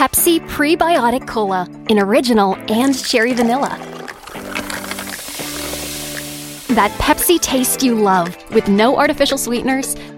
Pepsi Prebiotic Cola in original and cherry vanilla. That Pepsi taste you love with no artificial sweeteners,